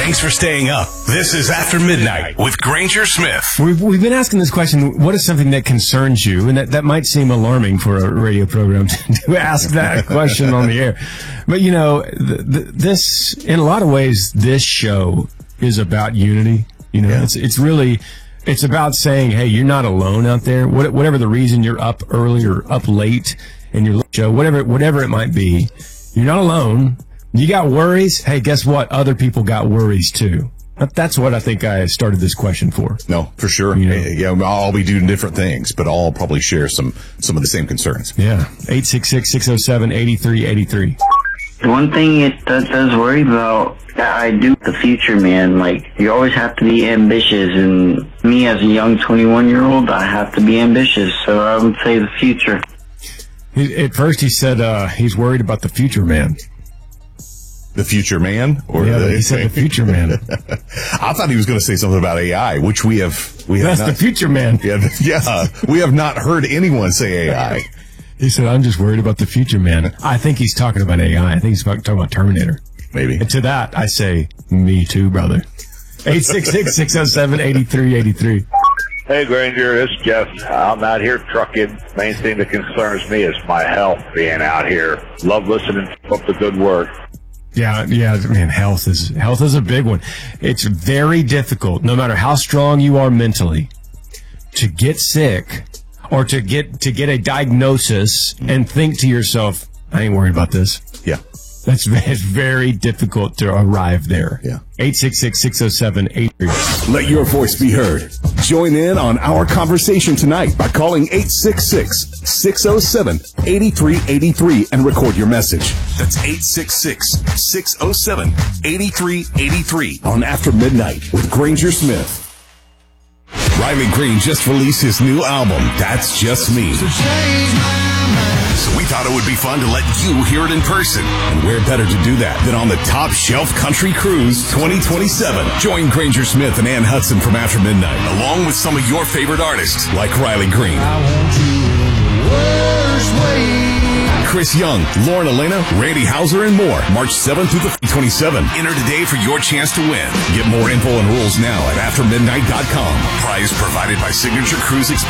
Thanks for staying up. This is After Midnight with Granger Smith. We've been asking this question, what is something that concerns you? And that might seem alarming for a radio program to ask that question on the air. But, you know, this, in a lot of ways, this show is about unity. You know, it's about saying, hey, you're not alone out there. Whatever the reason you're up early or up late in your show, whatever it might be, you're not alone. You got worries? Hey, guess what? Other people got worries too. That's what I think I started this question for. No, for sure. You know? Yeah, all we do different things, but all probably share some of the same concerns. Yeah. 866-607-8383. One thing that does worry about, I do the future, man. Like, you always have to be ambitious, and me as a young 21-year-old, I have to be ambitious, so I would say the future. At first he said he's worried about the future man. The future man? He said the future man. I thought he was going to say something about AI, which we have That's not, the future man. Yeah, we have not heard anyone say AI. He said, I'm just worried about the future man. I think he's talking about AI. I think he's talking about Terminator. Maybe. And to that, I say, me too, brother. 866-607-8383. Hey, Granger, it's Jeff. I'm out here trucking. Main thing that concerns me is my health being out here. Love listening to the good work. Yeah, man, health is a big one. It's very difficult, no matter how strong you are mentally, to get sick or to get a diagnosis and think to yourself, I ain't worried about this. Yeah. It's very difficult to arrive there. Yeah. 866-607-8383. Let your voice be heard. Join in on our conversation tonight by calling 866-607-8383 and record your message. That's 866-607-8383. On After Midnight with Granger Smith. Riley Green just released his new album, That's Just Me. So we thought it would be fun to let you hear it in person. And where better to do that than on the Top Shelf Country Cruise 2027. Join Granger Smith and Ann Hudson from After Midnight, along with some of your favorite artists like Riley Green, Chris Young, Lauren Elena, Randy Houser, and more. March 7th through the 27th. Enter today for your chance to win. Get more info and rules now at aftermidnight.com. Prize provided by Signature Cruise Experience.